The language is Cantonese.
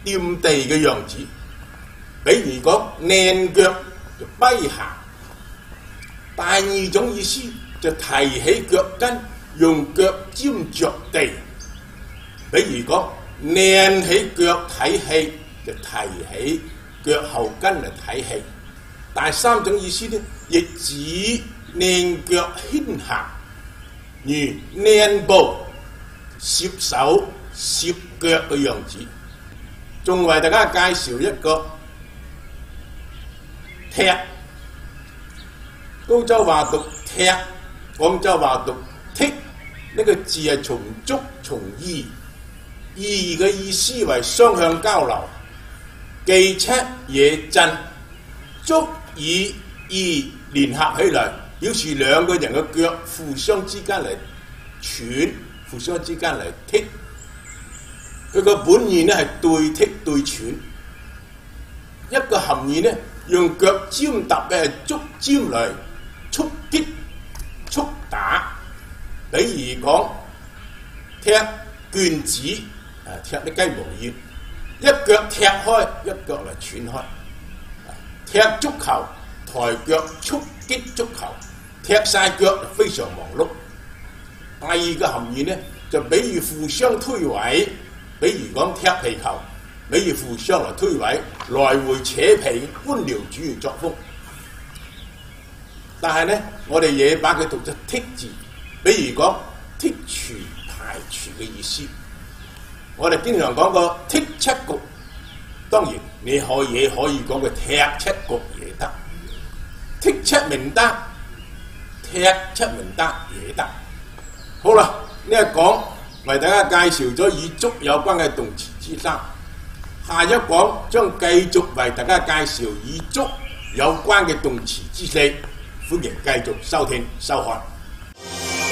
掂地嘅樣子。比如講靚腳就跛行。第二種意思就提起腳跟，用腳尖着地。比如講靚起腳睇戲，就提起腳後跟嚟睇戲。第三種意思呢，亦指靚腳輕行，如靚步、攝手、攝腳嘅樣子。仲為大家介紹一個踢，高州話讀踢，廣州話讀踢。呢個字係從足從意，意嘅意思為雙向交流，技尺野震，足以意聯合起來，表示兩個人嘅腳互相之間嚟喘，互相之間嚟踢。佢個本義呢係對踢對喘。一個含義呢，用腳尖踏嘅足尖嚟觸擊、觸打。比如講踢橛子，踢啲雞毛葉，一腳踢開，一腳嚟踹開。踢足球，抬腳觸擊足球，踢晒腳就非常忙碌。第二個含義呢，就比喻互相推諉，比如講踢皮球，比如互相嚟推諉，來回扯皮官僚主義作風。但係呢，我哋也把佢讀作踢字，比如講剔除、排除嘅意思。我哋經常講個踢七局，當然你可以講個踢七局也得，踢七名單，踢七名單也得。好啦，呢一講為大家介紹咗與足有關嘅動詞之三，下一講將繼續為大家介紹與足有關嘅動詞之四。歡迎繼續收聽收看。